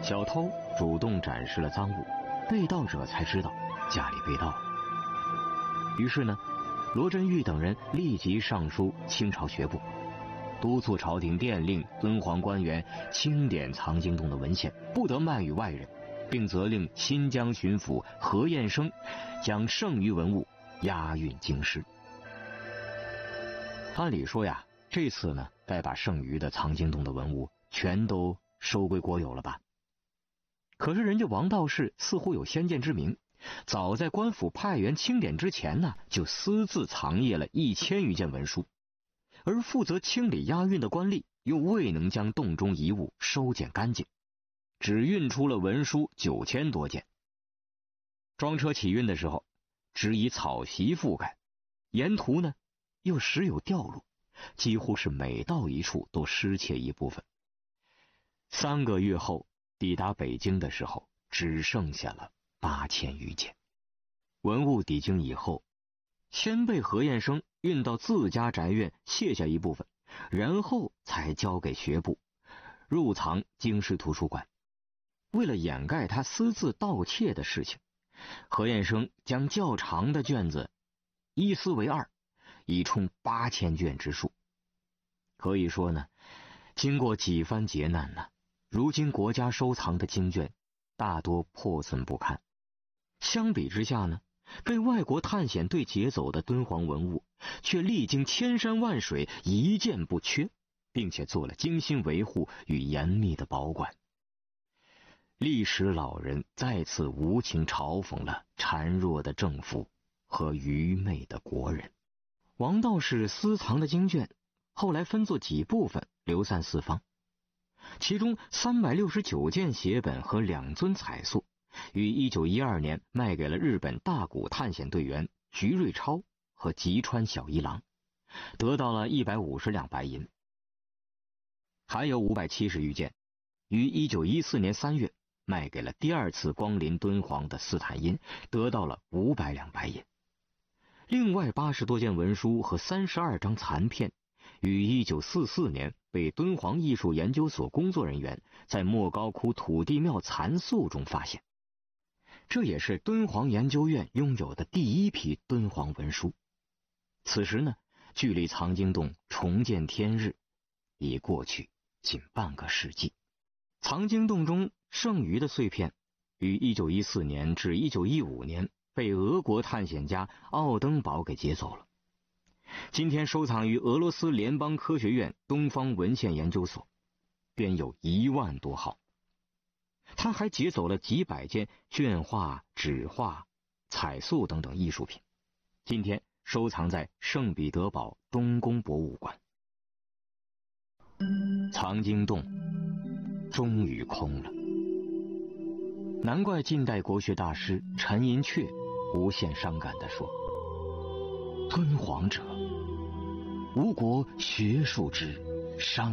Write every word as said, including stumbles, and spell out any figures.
小偷主动展示了赃物，被盗者才知道家里被盗了。于是呢，罗振玉等人立即上书清朝学部，督促朝廷电令敦煌官员清点藏经洞的文献，不得卖与外人，并责令新疆巡抚何彦生将剩余文物押运京师。按理说呀，这次呢，该把剩余的藏经洞的文物全都收归国有了吧？可是人家王道士似乎有先见之明，早在官府派员清点之前呢，就私自藏匿了一千余件文书，而负责清理押运的官吏又未能将洞中遗物收捡干净，只运出了文书九千多件。装车起运的时候，只以草席覆盖，沿途呢又时有掉落，几乎是每到一处都失窃一部分。三个月后抵达北京的时候，只剩下了八千余件。文物抵京以后，先被何彦生运到自家宅院卸下一部分，然后才交给学部入藏京师图书馆。为了掩盖他私自盗窃的事情，何彦生将较长的卷子一撕为二，以充八千卷之数。可以说呢，经过几番劫难呢，如今国家收藏的经卷大多破损不堪。相比之下呢，被外国探险队劫走的敦煌文物却历经千山万水，一件不缺，并且做了精心维护与严密的保管。历史老人再次无情嘲讽了孱弱的政府和愚昧的国人。王道士私藏的经卷后来分作几部分流散四方，其中三百六十九件写本和两尊彩塑于一九一二年卖给了日本大谷探险队员菊瑞超和吉川小一郎，得到了一百五十两白银。还有五百七十余件于一九一四年三月卖给了第二次光临敦煌的斯坦因，得到了五百两白银。另外八十多件文书和三十二张残片于一九四四年被敦煌艺术研究所工作人员在莫高窟土地庙残塑中发现。这也是敦煌研究院拥有的第一批敦煌文书。此时呢，距离藏经洞重见天日已过去近半个世纪。藏经洞中剩余的碎片于一九一四年至一九一五年被俄国探险家奥登堡给劫走了。今天收藏于俄罗斯联邦科学院东方文献研究所，便有一万多号。他还劫走了几百件绢画、纸画、彩塑等等艺术品，今天收藏在圣彼得堡东宫博物馆。藏经洞终于空了，难怪近代国学大师陈寅恪无限伤感地说：敦煌者，吾国学术之伤